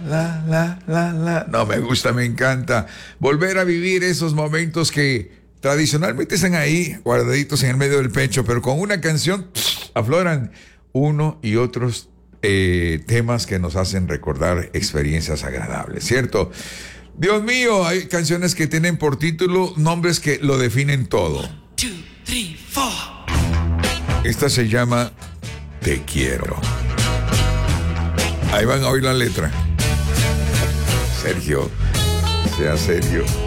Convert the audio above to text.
la. No, me gusta, me encanta. Volver a vivir esos momentos que tradicionalmente están ahí, guardaditos en el medio del pecho, pero con una canción afloran uno y otros temas que nos hacen recordar experiencias agradables, ¿cierto? Dios mío, hay canciones que tienen por título nombres que lo definen todo. 1, 2, 3, 4. Esta se llama Te Quiero. Ahí van a oír la letra. Sergio, sea serio.